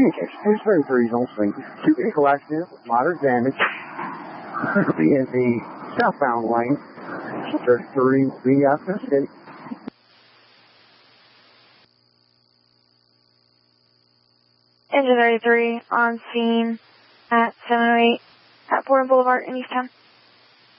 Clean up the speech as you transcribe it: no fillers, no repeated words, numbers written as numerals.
There's 33s on scene. 2 vehicle accident with moderate damage. Be in the southbound lane. 33 will be out to the city. Engine 33 on scene at 708 at Portland Boulevard in Easttown.